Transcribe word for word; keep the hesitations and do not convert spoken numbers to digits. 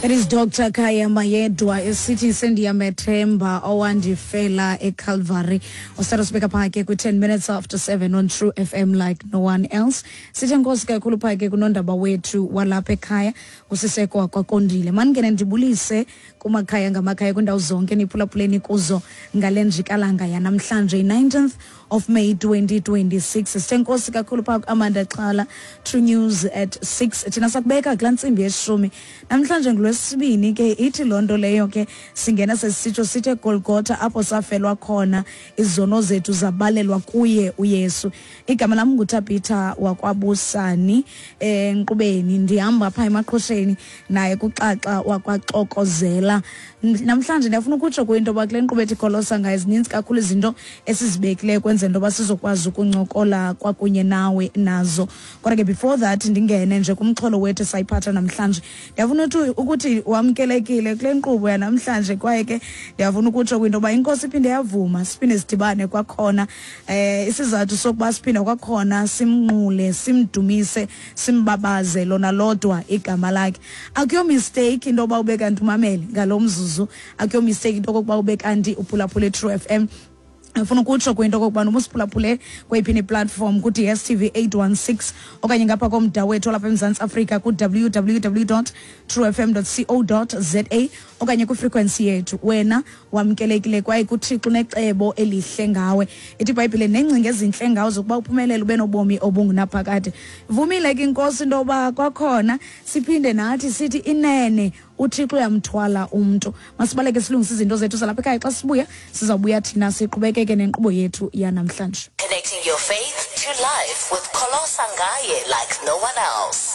It is Doctor Khaya Mayedwa esithi sendiyamethemba owandifela eCalvary. Usithatha sibeka phake ku ten minutes after seven on True F M like no one else. Sithi nkosi kakhulu phake kunondaba wethu walapha ekhaya usiseko kwaKondile. Maningene ndibulise kumakhaya ngamakhaya kundawo zonke niphulaphuleni kuzo ngalenjikalanga yanamhlanje nineteenth of May twenty twenty-six. Sithenkosi kakhulu phaka Amanda Xhala, True News at six. Thina sakubeka kulaa ntsimbi yeshumi. Namhlanje ngolwesibini ke ithi lonto leyo ke singena sesitsho sithe Golgotha apho safelwa khona izono zethu zabalelwa kuye uYesu. Igama lami nguThabitha wakwabusani enkqubeni ndihamba apha emaqhosheni naye kuxaxa wakwaxokozela. Namhlanje ndiyafuna ukutsho kwinto bakule nkqubo ethi Kolosa ngayo zininzi kakhulu izinto esizibekile kwenza into basizokwazi ukuncokola kwakunye nawe nazo. Kodwa ke before that ndingene nje kumxholo wethu sayiphatha namhlanje. Ndiyafuna ukuthi wamkelekile kule nkqubo yanamhlanje kwaye ke ndiyafuna ukutsho kwinto ba inkosi iphinde yavuma siphinde sidibane kwakhona eh isizathu sokuba siphinde kwakhona simnqule simdumise simbabaze lona lodwa igama lakhe. Akuyo mistake into ba ube kanti umameli ngalomzuzu, akuyo mistake into kokuba ube kanti uphulaphule True F M. Ngifuna ukutsho kwinto kokuba nomusiphulaphule kweyiphi platform ku D S T V eight one six okanye ngapha komda wethu lapha eMzantsi Afrika ku w w w dot true f m dot co dot za okanye ku frequency yethu. Wena wamkelekile kwaye kuThixo necebo elihle ngawe. Ithi iBhayibhile nengcinga ezinhle ngawo zokuba uphumelele ube nobomi obungunaphakade. Vumile ke inkosi into ba kwakhona siphinde nathi sithi inene uThixo uyamthwala umuntu. Masibaleke silungisa izinto zethu salapha ekhaya xa sibuya sizabuya thina siqhubekeke nenkqubo yethu yanamhlanje. Connecting your faith to life with Kolosa Ngaye like no one else.